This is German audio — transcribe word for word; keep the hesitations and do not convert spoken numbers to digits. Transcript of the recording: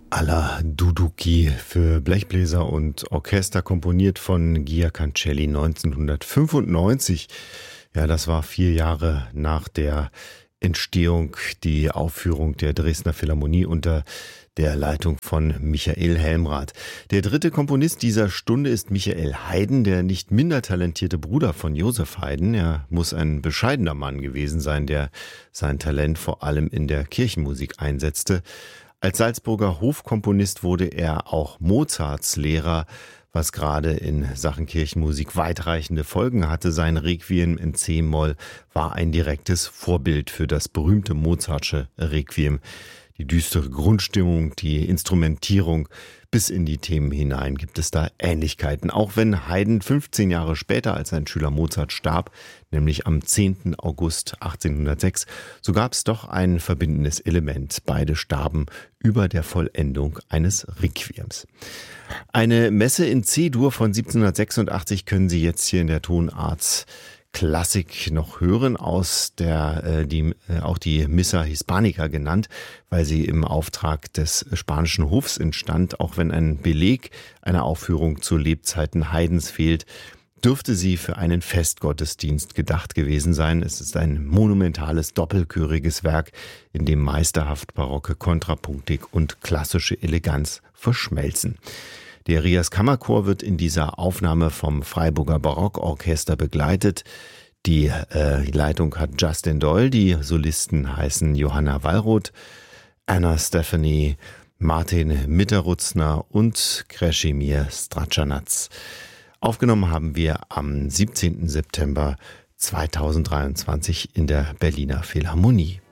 Alla Duduki für Blechbläser und Orchester, komponiert von Gia Cancelli neunzehnhundertfünfundneunzig. Ja, das war vier Jahre nach der Entstehung, die Aufführung der Dresdner Philharmonie unter der Leitung von Michael Helmrath. Der dritte Komponist dieser Stunde ist Michael Haydn, der nicht minder talentierte Bruder von Joseph Haydn. Er muss ein bescheidener Mann gewesen sein, der sein Talent vor allem in der Kirchenmusik einsetzte. Als Salzburger Hofkomponist wurde er auch Mozarts Lehrer, was gerade in Sachen Kirchenmusik weitreichende Folgen hatte. Sein Requiem in C-Moll war ein direktes Vorbild für das berühmte Mozartsche Requiem. Die düstere Grundstimmung, die Instrumentierung bis in die Themen hinein gibt es da Ähnlichkeiten. Auch wenn Haydn fünfzehn Jahre später als sein Schüler Mozart starb, nämlich am zehnten August achtzehnhundertsechs, so gab es doch ein verbindendes Element. Beide starben über der Vollendung eines Requiems. Eine Messe in C-Dur von siebzehnhundertsechsundachtzig können Sie jetzt hier in der Tonart Klassik noch hören, aus der äh, die äh, auch die Missa Hispanica genannt, weil sie im Auftrag des spanischen Hofs entstand. Auch wenn ein Beleg einer Aufführung zu Lebzeiten Haydns fehlt, dürfte sie für einen Festgottesdienst gedacht gewesen sein. Es ist ein monumentales doppelchöriges Werk, in dem meisterhaft barocke Kontrapunktik und klassische Eleganz verschmelzen. Der Rias Kammerchor wird in dieser Aufnahme vom Freiburger Barockorchester begleitet. Die äh, Leitung hat Justin Doyle, die Solisten heißen Johanna Wallroth, Anna Stephanie, Martin Mitterutzner und Krešimir Stračanac. Aufgenommen haben wir am siebzehnten September zweitausenddreiundzwanzig in der Berliner Philharmonie.